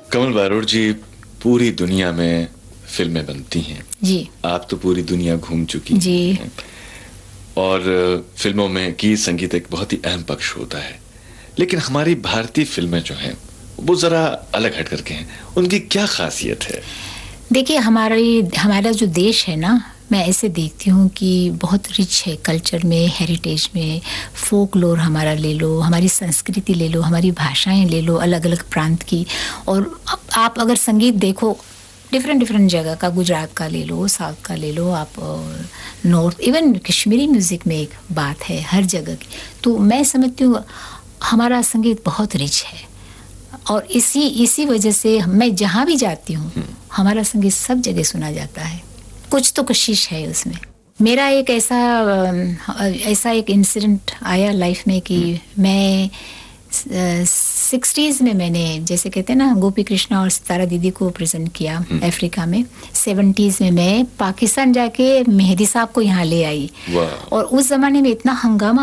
कमल बारोड़ जी, पूरी दुनिया में फिल्में बनती हैं जी। आप तो पूरी दुनिया घूम चुकी जी हैं और फिल्मों में गीत संगीत एक बहुत ही अहम पक्ष होता है, लेकिन हमारी भारतीय फिल्में जो हैं वो जरा अलग हट करके हैं। उनकी क्या खासियत है? देखिए, हमारा जो देश है ना, मैं ऐसे देखती हूँ कि बहुत रिच है कल्चर में, हेरिटेज में। फोक लोर हमारा ले लो, हमारी संस्कृति ले लो, हमारी भाषाएं ले लो अलग अलग प्रांत की। और आप अगर संगीत देखो डिफरेंट जगह का, गुजरात का ले लो, साउथ का ले लो, आप नॉर्थ, इवन कश्मीरी म्यूज़िक में एक बात है हर जगह की। तो मैं समझती हूँ हमारा संगीत बहुत रिच है और इसी वजह से मैं जहाँ भी जाती हूँ हमारा संगीत सब जगह सुना जाता है। कुछ तो कशिश है उसमें। मेरा एक ऐसा एक इंसिडेंट आया लाइफ में कि मैं 60s में मैंने, जैसे कहते हैं ना, गोपी कृष्णा और सितारा दीदी को प्रेजेंट किया अफ्रीका में। 70s में मैं पाकिस्तान जाके मेहदी साहब को यहाँ ले आई और उस जमाने में इतना हंगामा